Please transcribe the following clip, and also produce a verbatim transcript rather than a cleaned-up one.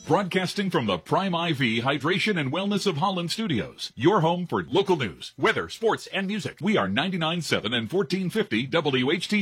Broadcasting from the Prime I V Hydration and Wellness of Holland Studios. Your home for local news, weather, sports, and music. We are ninety-nine point seven and fourteen fifty W H T